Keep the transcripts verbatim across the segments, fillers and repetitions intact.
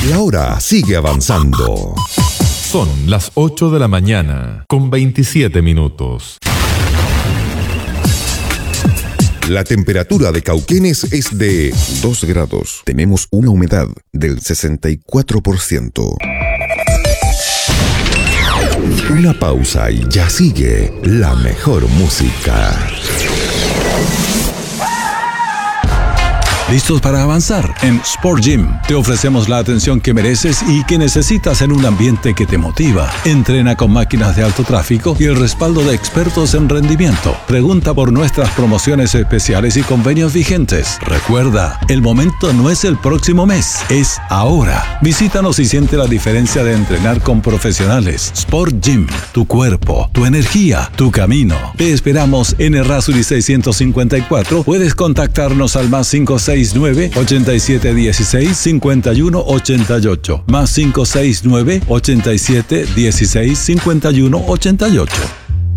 La hora sigue avanzando. Son las ocho de la mañana, con veintisiete minutos. La temperatura de Cauquenes es de dos grados. Tenemos una humedad del sesenta y cuatro por ciento. Una pausa y ya sigue la mejor música. ¿Listos para avanzar? En Sport Gym te ofrecemos la atención que mereces y que necesitas en un ambiente que te motiva. Entrena con máquinas de alto tráfico y el respaldo de expertos en rendimiento. Pregunta por nuestras promociones especiales y convenios vigentes. Recuerda, el momento no es el próximo mes, es ahora. Visítanos y siente la diferencia de entrenar con profesionales. Sport Gym, tu cuerpo, tu energía, tu camino. Te esperamos en Errázuriz seiscientos cincuenta y cuatro. Puedes contactarnos al más cinco seis nueve, ochenta y siete dieciséis, cincuenta y uno ochenta y ocho, más cinco seis nueve, ochenta y siete dieciséis, cincuenta y uno ochenta y ocho.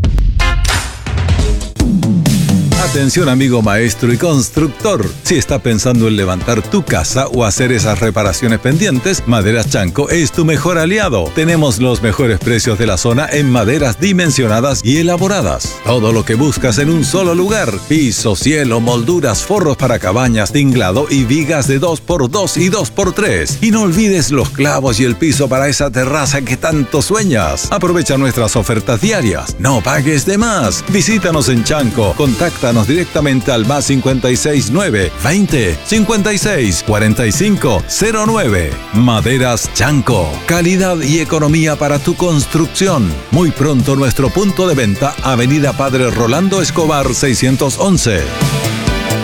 Atención amigo maestro y constructor, si está pensando en levantar tu casa o hacer esas reparaciones pendientes, Maderas Chanco es tu mejor aliado. Tenemos los mejores precios de la zona en maderas dimensionadas y elaboradas. Todo lo que buscas en un solo lugar: piso, cielo, molduras, forros para cabañas, tinglado y vigas de dos por dos y dos por tres. Y no olvides los clavos y el piso para esa terraza que tanto sueñas. Aprovecha nuestras ofertas diarias. No pagues de más. Visítanos en Chanco. Contáctanos directamente al más cincuenta y seis nueve, veinte, cincuenta y seis, cuarenta y cinco, cero nueve. Maderas Chanco. Calidad y economía para tu construcción. Muy pronto nuestro punto de venta, Avenida Padre Rolando Escobar seiscientos once.